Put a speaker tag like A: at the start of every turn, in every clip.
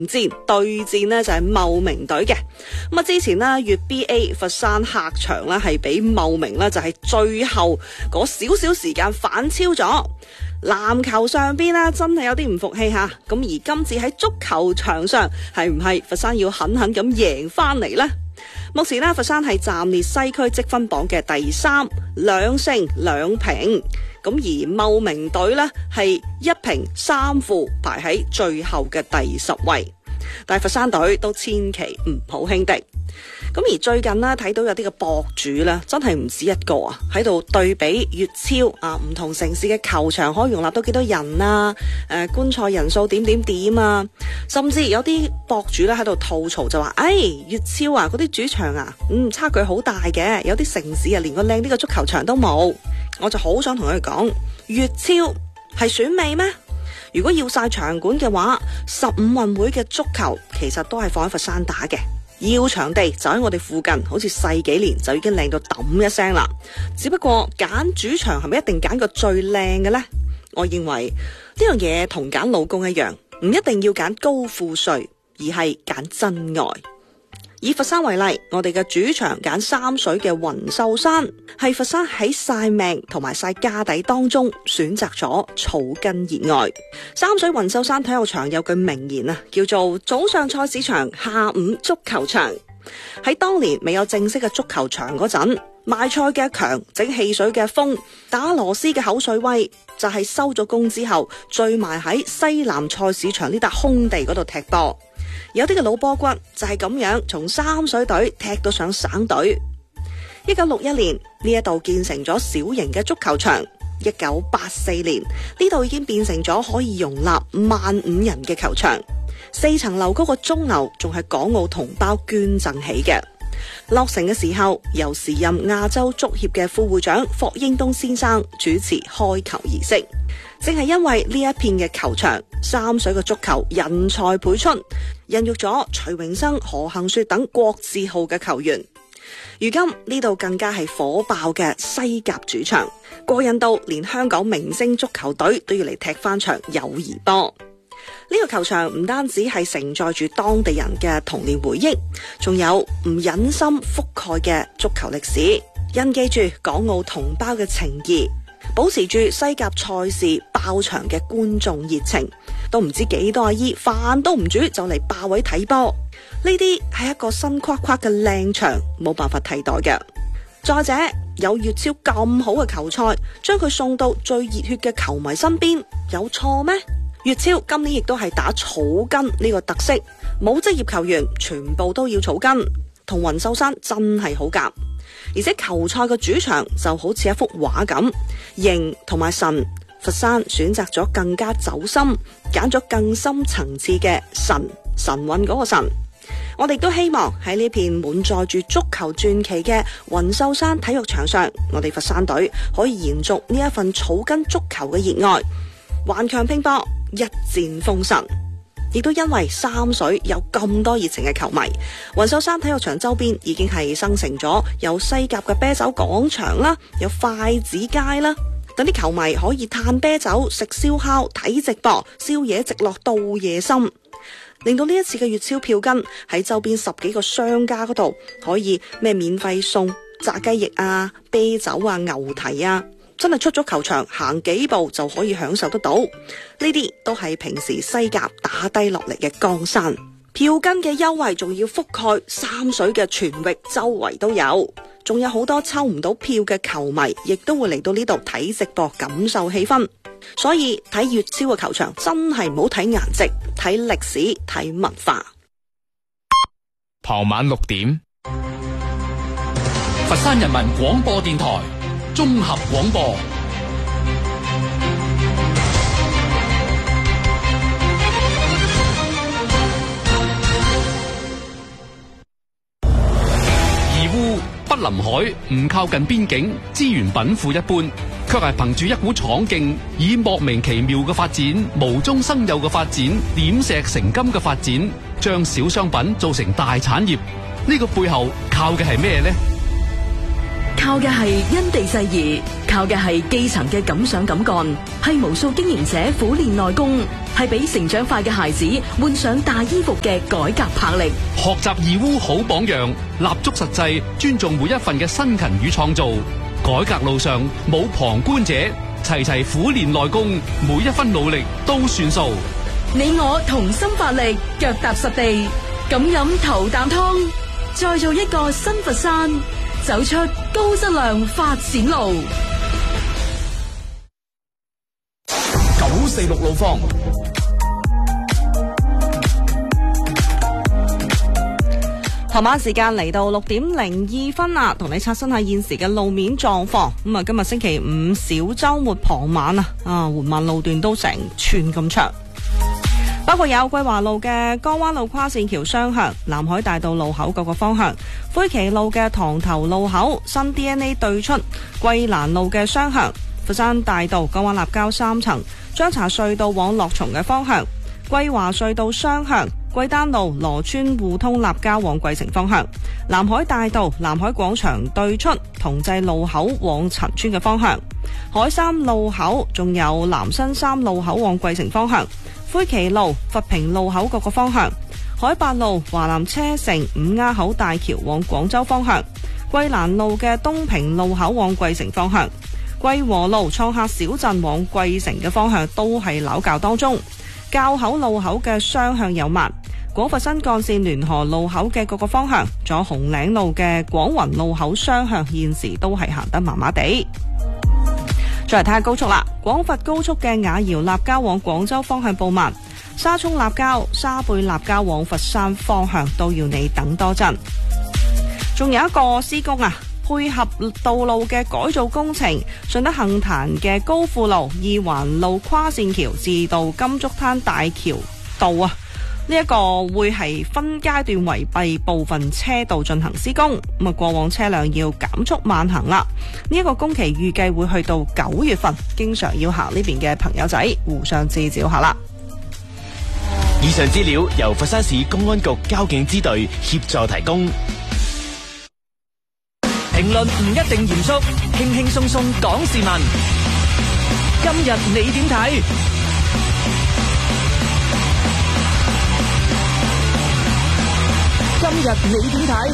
A: 戰對戰呢就係茂名隊嘅。咁啊，之前呢粵 BA 佛山客場呢係俾茂名呢就係最後嗰少少時間反超咗。籃球上邊呢真係有啲唔服氣吓，咁而今次喺足球場上係唔係佛山要狠狠咁贏翻嚟呢？目前呢佛山係暫列西區積分榜嘅第3，2勝2平。咁而茂名隊呢係1平3負，排喺最後嘅第10位。但係佛山隊都千祈唔好輕敵。咁而最近呢睇到有啲嘅博主呢真係唔止一個啊，喺度對比粵超啊，唔同城市嘅球場可以容納到幾多人啊，觀賽人數點啊，甚至有啲博主呢喺度吐槽就話，粵超啊嗰啲主場啊，差距好大嘅，有啲城市啊連個靚啲嘅足球場都冇。我就好想同佢哋講，粵超係選美咩？如果要晒場館嘅話，15運會嘅足球其實都係放喺佛山打嘅，要場地就喺我哋附近，好似細幾年就已經靚到揼一聲啦。只不過揀主場係咪一定揀個最靚嘅呢？我認為呢樣嘢同揀老公一樣，唔一定要揀高富帥，而係揀真愛。以佛山為例，我哋嘅主場揀三水嘅雲秀山，係佛山喺晒命同埋晒家底當中選擇咗草根熱愛。三水雲秀山體育場有句名言啊，叫做早上菜市場，下午足球場。喺當年未有正式嘅足球場嗰陣，賣菜嘅強，整汽水嘅風，打螺絲嘅口水威，就係收咗工之後聚埋喺西南菜市場呢笪空地嗰度踢波。有啲嘅老波骨就係咁樣從三水隊踢到上省隊。1961年呢一度建成咗小型嘅足球場，1984年呢度已經變成咗可以容納15000人嘅球場，4層樓高嘅鐘樓仲係港澳同胞捐贈起嘅。落成嘅時候，由時任亞洲足協嘅副會長霍英東先生主持開球儀式。正係因為呢一片嘅球場，三水嘅足球人才輩出，孕育咗徐永生、何幸雪等國字號嘅球員。如今呢度更加係火爆嘅西甲主場，過癮到連香港明星足球隊都要嚟踢翻場友誼波。呢個球場唔單止係承載住當地人嘅童年回憶，仲有唔忍心覆蓋嘅足球歷史，印記住港澳同胞嘅情誼，保持住西甲賽事爆場嘅觀眾熱情。都唔知幾多阿姨飯都唔煮就嚟霸位睇波，呢啲係一個新夸夸嘅靚場，冇辦法替代嘅。再者，有粵超咁好嘅球賽，將佢送到最熱血嘅球迷身邊，有錯咩？粵超今年亦都係打草根呢個特色，冇職業球員，全部都要草根，同雲秀山真係好夾。而且球賽嘅主場就好似一幅畫咁，形同埋神，佛山選擇咗更加走心，揀咗更深層次嘅神韻嗰個神。我哋都希望喺呢片滿載住足球傳奇嘅雲秀山體育場上，我哋佛山隊可以延續呢一份草根足球嘅熱愛，頑強拼搏，一戰封神。亦都因為三水有咁多熱情嘅球迷，雲秀山體育場周邊已經係生成咗有西甲嘅啤酒廣場啦，有筷子街啦，等啲球迷可以嘆啤酒、食燒烤、睇直播，宵夜直落到夜深，令到呢一次嘅粵超票根喺周邊10幾個商家嗰度可以咩免費送炸雞翼啊、啤酒啊、牛蹄啊，真係出咗球場行幾步就可以享受得到。呢啲都係平時西甲打低落嚟嘅江山。票根嘅優惠仲要覆蓋三水嘅全域，周圍都有。仲有好多抽唔到票嘅球迷，亦都會嚟到呢度睇直播，感受氣氛。所以睇粵超嘅球場真係唔好睇顏值，睇歷史，睇文化。
B: 傍晚6點，
C: 佛山人民廣播電台綜合廣播。義烏不臨海，唔靠近邊境，資源稟賦一般，卻係憑住一股闖勁，以莫名其妙嘅發展、無中生有嘅發展、點石成金嘅發展，將小商品做成大產業。呢個背後靠嘅係咩呢？
D: 靠靠嘅係因地制宜，靠嘅係基層嘅敢想敢幹，係無數經營者苦練內功，係俾成長快嘅孩子換上大衣服嘅改革魄力。
C: 學習義烏好榜樣，立足實際，尊重每一份嘅辛勤與創造。改革路上冇旁觀者，齊齊苦練內功，每一分努力都算數。
D: 你我同心發力，腳踏實地，咁飲頭啖湯，再做一個新佛山，走出高質量發展路。
B: 946路況。
A: 傍晚時間嚟到6:02啦，同你刷新下現時嘅路面狀況。咁啊，今日星期五小周末傍晚緩慢路段都成寸咁長，包括有桂華路嘅江灣路跨線橋雙向、南海大道路口各個方向、灰旗路嘅塘頭路口、新 DNA 對出、桂蘭路嘅雙向、佛山大道江灣立交3層、張茶隧道往樂松嘅方向、桂華隧道雙向、桂丹路羅村互通立交往桂城方向、南海大道南海廣場對出同濟路口往陳村嘅方向、海三路口仲有南新三路口往桂城方向、灰旗路佛屏路口各個方向、海八路華南車城五丫口大橋往廣州方向、桂蘭路嘅東平路口往桂城方向、桂和路創客小鎮往桂城嘅方向都係扭較當中，滘口路口嘅雙向有慢，廣佛新幹線聯河路口嘅各個方向，仲有紅嶺路嘅廣雲路口雙向現時都係行得麻麻地。再嚟睇下高速啦，廣佛高速嘅雅瑤立交往廣州方向報慢，沙涌立交、沙貝立交往佛山方向都要你等多陣。仲有一個施工配合道路嘅改造工程，順德杏壇嘅高富路、二環路跨線橋至到金竹灘大橋道呢一個會係分階段圍蔽部分車道進行施工，咁啊過往車輛要減速慢行啦。呢一個工期預計會去到9月份，經常要行呢邊嘅朋友仔互相指照下啦。
E: 以上資料由佛山市公安局交警支隊協助提供。
F: 評論唔一定嚴肅，輕輕鬆鬆講時聞。今日你點睇？今日你點睇？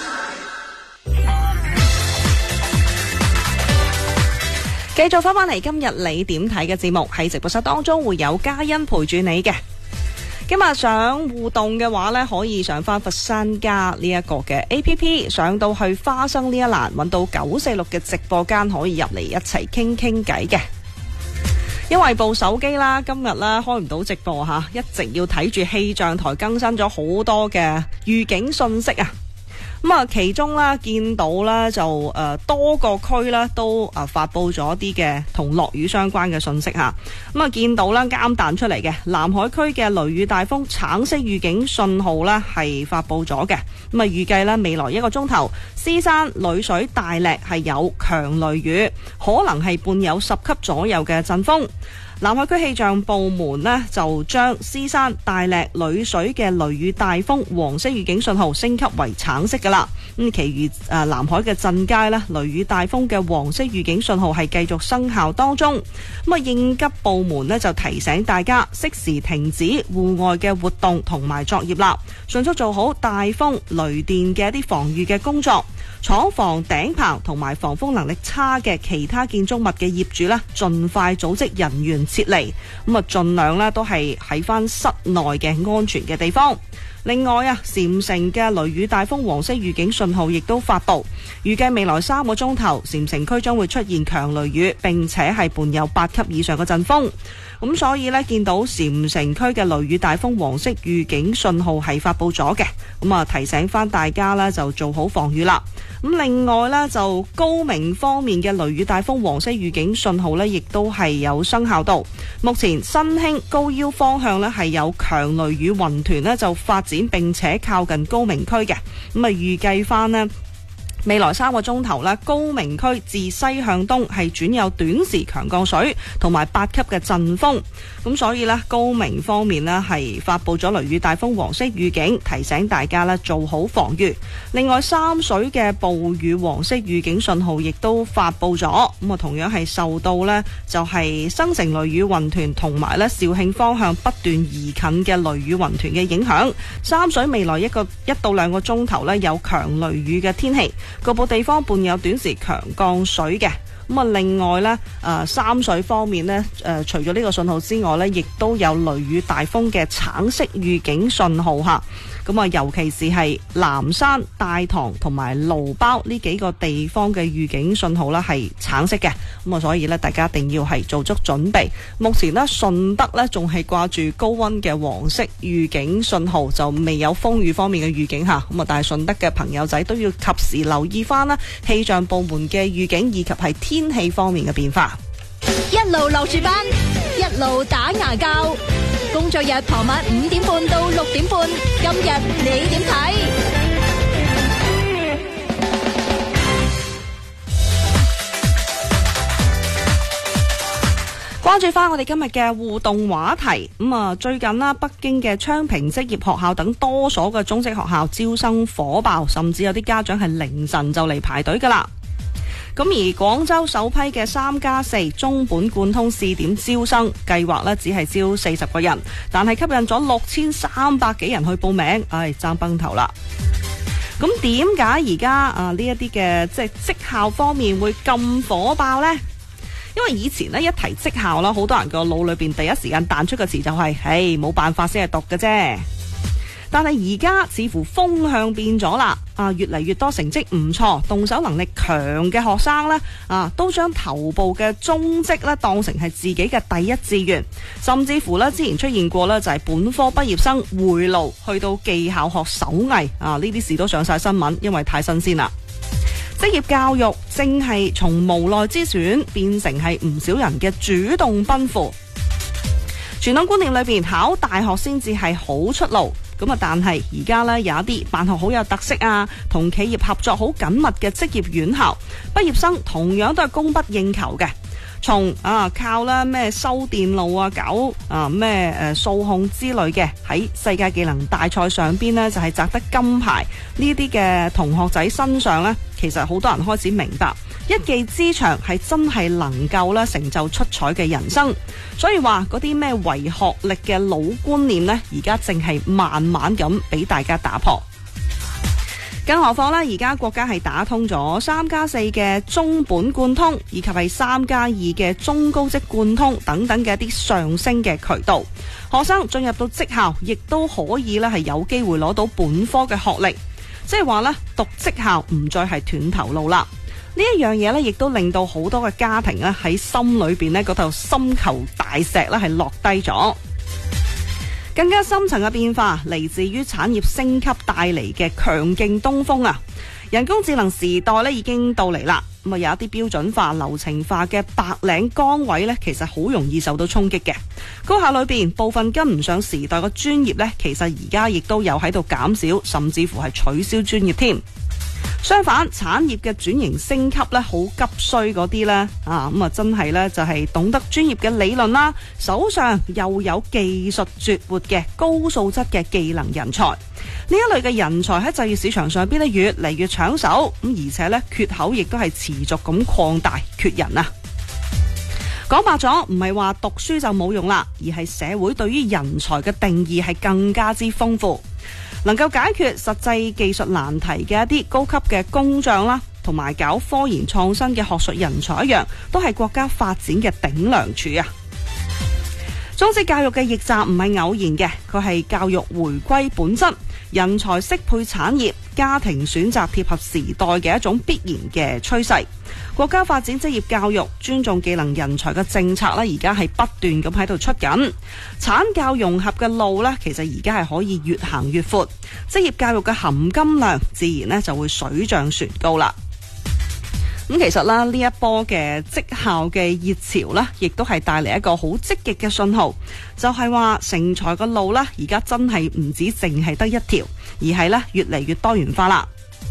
A: 繼續翻返嚟今日你點睇嘅節目，喺直播室當中會有嘉欣陪住你嘅。今日想互動嘅話呢，可以上翻佛山家呢一個嘅 APP， 上到去花生呢一欄，揾到946嘅直播間，可以入嚟一齊傾傾偈嘅。因為部手機啦，今日啦開唔到直播一直要睇住氣象台更新咗好多嘅預警信息啊。咁啊，其中啦見到啦就多個區啦都發佈咗啲嘅同落雨相關嘅信息吓。咁啊，見到啦啱彈出嚟嘅南海區嘅雷雨大風橙色預警信號咧係發佈咗嘅。咁啊，預計咧未來1個鐘頭，獅山、女水、大瀝係有強雷雨，可能係伴有10級左右嘅陣風。南海區氣象部門呢就將獅山、大瀝、女水嘅雷雨大風黃色預警信號升級為橙色噶啦。咁其餘南海嘅鎮街呢，雷雨大風嘅黃色預警信號係繼續生效當中。咁啊，應急部門呢就提醒大家適時停止戶外嘅活動同埋作業啦，迅速做好大風、雷電嘅一啲防禦嘅工作。廠房頂棚同埋防風能力差嘅其他建築物嘅業主呢，盡快組織人員撤離，咁啊盡量呢都係喺翻室內嘅安全嘅地方。另外禪城嘅雷雨大風黃色預警信號亦都發佈，預計未來3個鐘頭禪城區將會出現強雷雨，並且係伴有8級以上嘅陣風。咁所以呢，見到禪城區嘅雷雨大風黃色預警信號係發佈咗嘅，咁啊提醒翻大家呢就做好防禦啦。咁另外呢，就高明方面嘅雷雨大風黃色預警信號呢亦都係有生效到。目前新興高腰方向呢係有強雷雨雲團呢就發展並且靠近高明區嘅，咁啊預計翻呢未來3個鐘頭咧，高明區自西向東係轉有短時強降水同埋8級嘅陣風，咁所以咧高明方面咧係發佈咗雷雨大風黃色預警，提醒大家咧做好防禦。另外三水嘅暴雨黃色預警信號亦都發佈咗，咁啊同樣係受到咧就係生成雷雨雲團同埋咧肇慶方向不斷移近嘅雷雨雲團嘅影響，三水未來1到2個鐘頭咧有強雷雨嘅天氣。局部地方伴有短時強降水嘅，咁啊另外呢，三水方面呢，除咗呢個信號之外呢，亦都有雷雨大風嘅橙色預警信號吓。咁啊，尤其是係南山、大棠同埋蘆苞呢幾個地方嘅預警信號呢係橙色嘅，咁啊，所以呢，大家一定要係做足準備。目前呢，順德呢仲係掛住高溫嘅黃色預警信號，就未有風雨方面嘅預警吓。咁啊，但係順德嘅朋友仔都要及時留意翻啦氣象部門嘅預警以及係天氣方面嘅變化。
G: 一路落住班，一路打牙膠。工作日傍晚5點半到6點半，今日你點睇？
A: 關注翻我哋今日嘅互動話題，最近啦，北京嘅昌平職業學校等多所嘅中職學校招生火爆，甚至有啲家長係凌晨就嚟排隊噶啦。咁而廣州首批嘅3+4中本貫通試點招生計劃呢，只係招40個人，但係吸引咗6300幾人去報名，爭崩頭啦！咁點解而家呢一啲嘅即係職校方面會咁火爆呢？因為以前呢，一提職校啦，好多人個腦裏邊第一時間彈出個詞就係，冇辦法先係讀嘅啫。但係而家似乎風向變咗啦，越嚟越多成績唔錯、動手能力強嘅學生呢，都將頭部嘅中職呢當成係自己嘅第一志願，甚至乎呢之前出現過呢就係本科畢業生回路去到技校學手藝，呢啲事都上晒新聞，因為太新鮮啦。職業教育正係從無奈之選變成係唔少人嘅主動奔赴。傳統觀念裏邊，考大學先至係好出路。咁但係而家呢，有一啲辦學好有特色同企業合作好緊密嘅職業院校，畢業生同樣都係供不應求嘅。從靠啦咩修電路搞咩數控之類嘅，喺世界技能大賽上邊呢，就係摘得金牌呢啲嘅同學仔身上呢，其實好多人開始明白一技之長係真係能夠啦成就出彩嘅人生。所以話嗰啲咩唯學歷嘅老觀念呢，而家正係慢慢咁俾大家打破。更何況而家國家係打通咗3+4嘅中本貫通，以及係3+2嘅中高職貫通等等嘅一啲上升嘅渠道，學生進入到職校亦都可以係有機會攞到本科嘅學歷，即係話讀職校唔再係斷頭路啦。呢一樣嘢亦都令到好多嘅家庭喺心裏邊嗰頭心頭大石係落低咗。更加深層嘅變化嚟自於產業升級帶嚟嘅強勁東風人工智能時代已經到嚟啦。有一啲標準化、流程化嘅白領崗位其實好容易受到衝擊嘅。高校裏邊部分跟唔上時代嘅專業其實而家亦都有喺度減少，甚至乎係取消專業添。相反，產業嘅轉型升級好急需嗰啲真係就係懂得專業嘅理論啦，手上又有技術絕活嘅高素質嘅技能人才。呢一類嘅人才喺就業市場上邊越嚟越搶手，而且缺口亦都係持續咁擴大，缺人講白咗，唔係話讀書就冇用啦，而係社會對於人才嘅定義係更加之豐富。能夠解決實際技術難題嘅一啲高級嘅工匠啦，同埋搞科研創新嘅學術人才一樣，都係國家發展嘅頂梁柱中職教育嘅逆襲唔係偶然嘅，佢係教育回歸本質，人才適配產業，家庭選擇貼合時代嘅一種必然嘅趨勢。國家發展職業教育，尊重技能人才嘅政策而家係不斷咁喺度出緊。產教融合嘅路其實而家係可以越行越闊，職業教育嘅含金量自然就會水漲船高啦。咁其實呢一波嘅職校嘅熱潮亦都係帶嚟一個好積極嘅信號，就係話成才嘅路而家真係唔止淨係得一條，而係越嚟越多元化啦。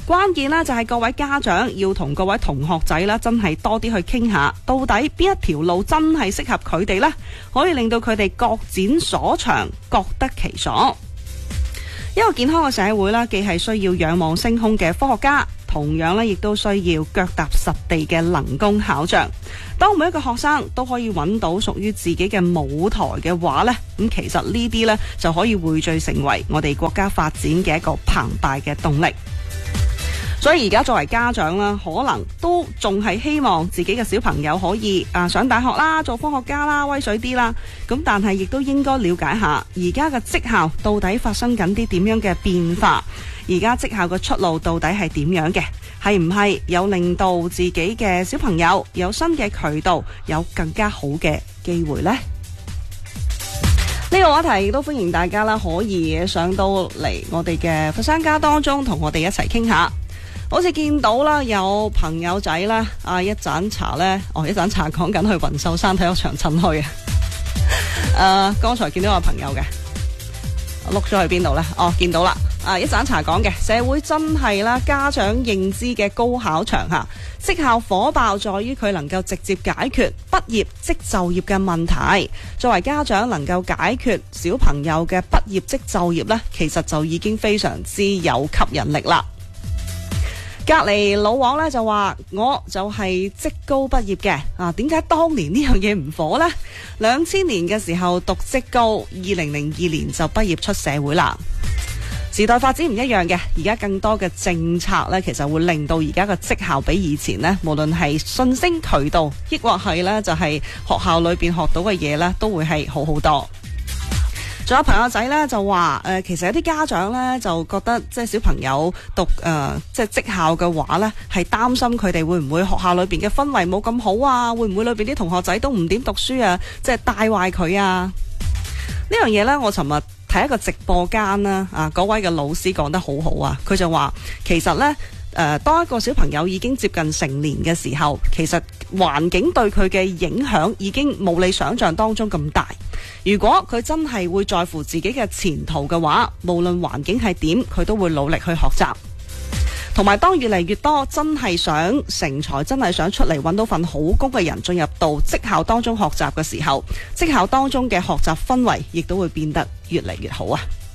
A: 關鍵呢，就係各位家長要同各位同學仔啦，真係多啲去傾下，到底邊一條路真係適合佢哋呢？可以令到佢哋各展所長，各得其所。一個健康嘅社會啦，既係需要仰望星空嘅科學家，同樣咧亦都需要腳踏實地嘅能工巧匠。當每一個學生都可以揾到屬於自己嘅舞台嘅話呢，咁其實呢啲呢就可以匯聚成為我哋國家發展嘅一個澎湃嘅動力。所以而家作為家長啦，可能都仲係希望自己嘅小朋友可以上大學啦，做科學家啦，威水啲啦。咁但係亦都應該了解下而家嘅職校到底發生緊啲點樣嘅變化，而家職校嘅出路到底係點樣嘅，係唔係有令到自己嘅小朋友有新嘅渠道，有更加好嘅機會呢？呢個話題都歡迎大家啦，可以上到嚟我哋嘅佛山家當中，同我哋一齊傾下。好似見到啦，有朋友仔啦，一盞茶呢，一盞茶講緊去雲秀山體育場趁墟啊！剛才見到個朋友嘅，碌咗去邊度呢？見到啦！一盞茶講嘅社會真係啦，家長認知嘅高考場下，職校火爆在於佢能夠直接解決畢業即就業嘅問題。作為家長能夠解決小朋友嘅畢業即就業呢，其實就已經非常之有吸引力啦。隔籬老王咧就話我就係職高畢業嘅，點解當年呢樣嘢唔火呢？2000年嘅時候讀職高，2002年就畢業出社會啦。時代發展唔一樣嘅，而家更多嘅政策呢，其實會令到而家嘅職校比以前呢，無論係晉升渠道，抑或係呢就係學校裏邊學到嘅嘢呢，都會係好好多。仲有朋友仔咧就話其實有啲家長咧就覺得即係小朋友讀即係職校嘅話咧，係擔心佢哋會唔會學校裏邊嘅氛圍冇咁好啊？會唔會裏邊啲同學仔都唔點讀書啊？即係帶壞佢啊？呢樣嘢咧，我尋日睇一個直播間啦，嗰位嘅老師講得好好啊！佢就話其實咧當一個小朋友已經接近成年嘅時候，其實環境對佢嘅影響已經冇你想象當中咁大。如果佢真係會在乎自己嘅前途嘅話，無論環境係點，佢都會努力去學習。同埋當越嚟越多真係想成才，真係想出嚟揾到份好工嘅人進入到職校當中學習嘅時候，職校當中嘅學習氛圍亦都會變得越嚟越好啊！